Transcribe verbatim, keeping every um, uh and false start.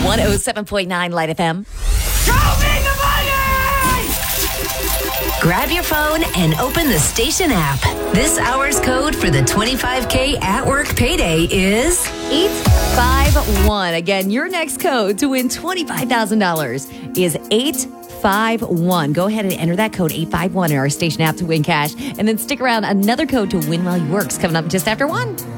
one oh seven point nine Light F M. Grab your phone and open the station app. This hour's code for the twenty-five K at work payday is eight five one. Again, your next code to win twenty-five thousand dollars is eight five one. Go ahead and enter that code eight five one in our station app to win cash. And then stick around. Another code to win while you work's coming up just after one.